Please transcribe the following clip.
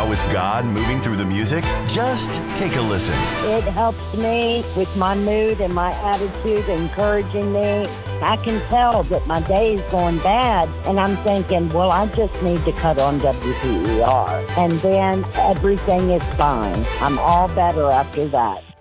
how is God moving through the music? Just take a listen. It helps me with my mood and my attitude, encouraging me. I can tell that my day is going bad, and I'm thinking, well, I just need to cut on WPER. And then everything is fine. I'm all better after that.